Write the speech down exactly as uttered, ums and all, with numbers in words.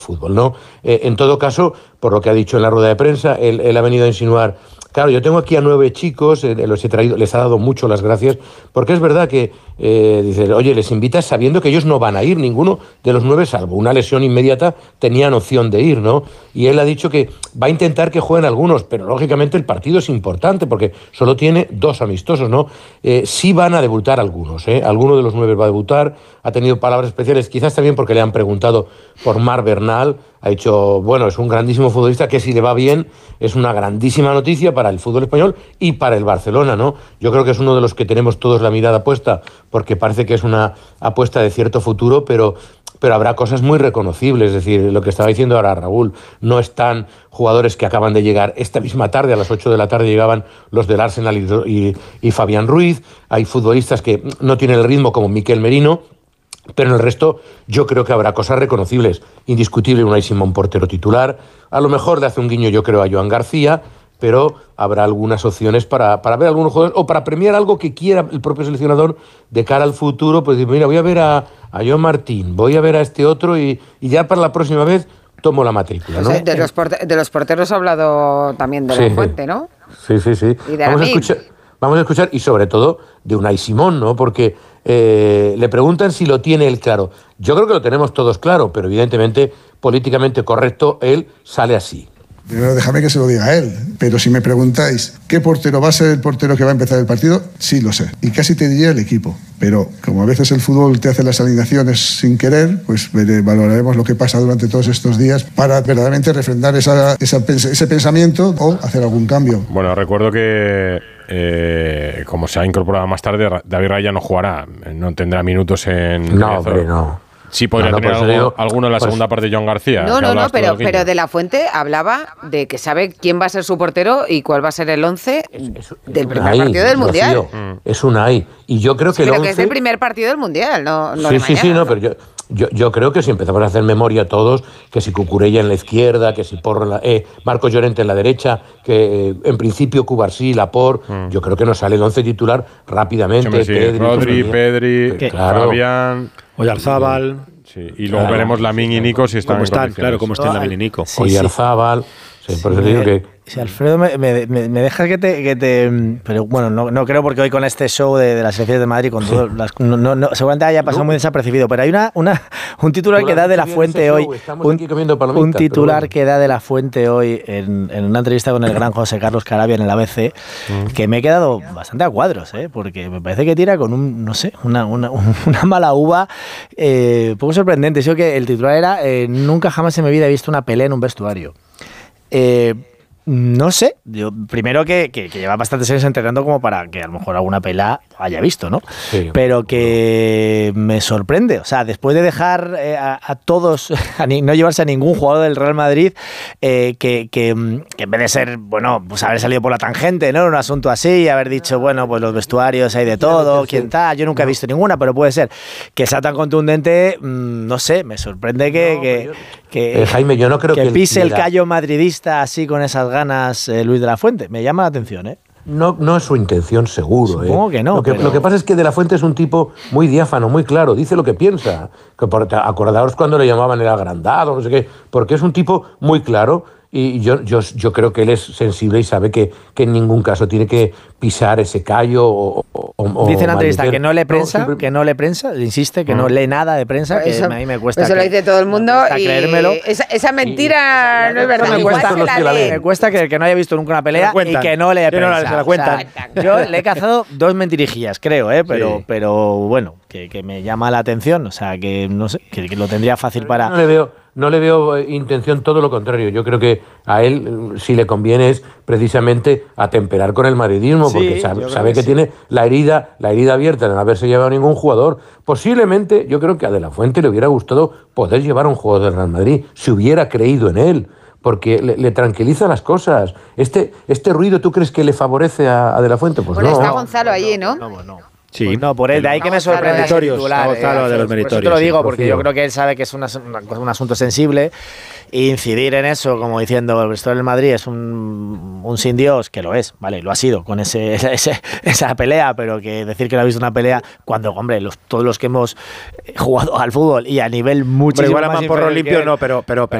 fútbol, ¿no? Eh, en todo caso, por lo que ha dicho en la rueda de prensa, él, él ha venido a insinuar, claro, yo tengo aquí a nueve chicos, eh, los he traído, les ha dado mucho las gracias, porque es verdad que, eh, dice, oye, les invitas sabiendo que ellos no van a ir, ninguno de los nueve, salvo una lesión inmediata, tenían opción de ir, ¿no? Y él ha dicho que va a intentar que jueguen algunos, pero lógicamente el partido es importante, porque solo tiene dos amistosos, ¿no? Eh, sí van a debutar algunos, ¿eh? Alguno de los nueve va a debutar, ha tenido palabras especiales, quizás también porque le han preguntado por Marc Bernal, ha dicho, bueno, es un grandísimo futbolista que si le va bien es una grandísima noticia para el fútbol español y para el Barcelona, ¿no? Yo creo que es uno de los que tenemos todos la mirada puesta porque parece que es una apuesta de cierto futuro, pero, pero habrá cosas muy reconocibles, es decir, lo que estaba diciendo ahora Raúl, no están jugadores que acaban de llegar esta misma tarde, a las ocho de la tarde llegaban los del Arsenal y, y, y Fabián Ruiz, hay futbolistas que no tienen el ritmo como Miquel Merino, pero en el resto yo creo que habrá cosas reconocibles. Indiscutible Unai Simón, portero titular. A lo mejor le hace un guiño, yo creo, a Joan García, pero habrá algunas opciones para, para ver algunos jugadores o para premiar algo que quiera el propio seleccionador de cara al futuro. Pues mira, voy a ver a, a Joan Martín, voy a ver a este otro y, y ya para la próxima vez tomo la matrícula, ¿no? O sea, de, los porte- de los porteros ha hablado también de sí, la Fuente, ¿no? Sí, sí, sí. Y de Vamos a escuchar, vamos a escuchar y sobre todo de Unai Simón, ¿no? Porque eh, le preguntan si lo tiene él claro. Yo creo que lo tenemos todos claro, pero evidentemente políticamente correcto, él sale así. Primero déjame que se lo diga a él, pero si me preguntáis ¿qué portero va a ser el portero que va a empezar el partido? Sí lo sé, y casi te diría el equipo, pero como a veces el fútbol te hace las alineaciones sin querer, pues valoraremos lo que pasa durante todos estos días para verdaderamente refrendar esa, esa, ese pensamiento o hacer algún cambio. Bueno, recuerdo que eh, como se ha incorporado más tarde, David Raya no jugará, no tendrá minutos en... No, hombre, no. Sí, podría no, no, tener algo, digo, alguno en la pues, segunda parte de Joan García. No, no, no, pero, pero de la Fuente hablaba de que sabe quién va a ser su portero y cuál va a ser el once es, es, del primer ahí, partido del Mundial. Rocío, mm. Es un ahí. Y yo creo que sí, el pero once... que es el primer partido del Mundial, no, no sí, de sí, mañana. sí, no, pero yo, yo, yo creo que si empezamos a hacer memoria todos, que si Cucurella en la izquierda, que si Porro en la, eh, Marcos Llorente en la derecha, que eh, en principio Cubarsí, Laporte, mm. yo creo que nos sale el once titular rápidamente. Sí, Pedri, Rodri, Pedri, que, claro, Fabián... Oyarzábal... Sí, y luego claro, veremos Lamine y Nico si están, ¿Cómo están? Claro, cómo están Lamine y Nico. Sí, Oyarzábal, sí, sí, por eso me, digo que... Si Alfredo, me, me, me dejas que te, que te... Pero bueno, no, no creo porque hoy con este show de, de las selecciones de Madrid, con todo, las, no, no, no, seguramente haya pasado muy desapercibido, pero hay una, una un titular que da de la Fuente hoy, un, un titular bueno. que da de la Fuente hoy en, en una entrevista con el gran José Carlos Carabia en el A B C, mm. que me he quedado bastante a cuadros, ¿eh? Porque me parece que tira con un, no sé, una, una, una mala uva, eh, poco sorprendente. Yo que el titular era, eh, nunca jamás en mi vida he visto una pelea en un vestuario. Eh... No sé, yo, primero que, que, que lleva bastantes años entrenando como para que a lo mejor alguna pelea haya visto, ¿no? Sí, pero que me sorprende, o sea, después de dejar eh, a, a todos, a ni, no llevarse a ningún jugador del Real Madrid, eh, que, que, que en vez de ser, bueno, pues haber salido por la tangente, ¿no? Un asunto así, y haber dicho, bueno, pues los vestuarios hay de todo, quién está, yo nunca he visto ninguna, pero puede ser que sea tan contundente, mmm, no sé, me sorprende que, no, que, yo, que, eh, Jaime, yo no creo que que pise el, el callo madridista así con esas ganas eh, Luis de la Fuente. Me llama la atención, ¿eh? No, no es su intención, seguro. Supongo ¿eh? que no. Lo que, pero... lo que pasa es que de la Fuente es un tipo muy diáfano, muy claro, dice lo que piensa. Que por, acordaos cuando le llamaban el agrandado, no sé qué, porque es un tipo muy claro. Y yo, yo, yo creo que él es sensible y sabe que, que en ningún caso tiene que pisar ese callo o, o dice en la entrevista que no lee prensa, no, siempre... que no lee prensa, insiste que no, no lee nada de prensa, eso, que a mí me cuesta. Eso que, lo dice todo el mundo y creérmelo. Esa, esa mentira y, no es verdad. Me cuesta, que la me cuesta creer que no haya visto nunca una pelea y que no lee prensa. No, se la cuentan. O sea, yo le he cazado dos mentirijillas, creo, ¿eh? pero, sí. pero bueno, que, que me llama la atención, o sea, que no sé, que, que lo tendría fácil para... No le veo... No le veo intención, todo lo contrario. Yo creo que a él, si le conviene, es precisamente atemperar con el madridismo, sí, porque sabe, sabe que, que sí. tiene la herida, la herida abierta de no haberse llevado a ningún jugador. Posiblemente, yo creo que a De la Fuente le hubiera gustado poder llevar a un jugador del Real Madrid, si hubiera creído en él, porque le, le tranquiliza las cosas. Este, este ruido, ¿tú crees que le favorece a, a De la Fuente? Pues bueno, no. está Gonzalo allí, ¿no? No, no, no. Sí. Pues no, por él, de ahí que me sorprende ese titular. Vamos a lo de los Por meritorios. eso te lo digo, sí, porque yo creo que él sabe que es una, una, un asunto sensible. E incidir en eso, como diciendo, el Bristol del Madrid es un, un sin Dios, que lo es, vale, lo ha sido con ese, ese esa pelea, pero que decir que no ha visto una pelea cuando, hombre, los, todos los que hemos jugado al fútbol y a nivel muchísimo Hombre, igual a más Mamporro inferior limpio que él, no, pero, pero, pero